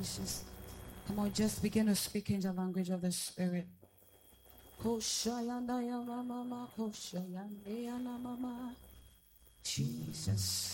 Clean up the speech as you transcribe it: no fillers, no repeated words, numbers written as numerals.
Jesus. Come on, just begin to speak in the language of the Spirit. Jesus.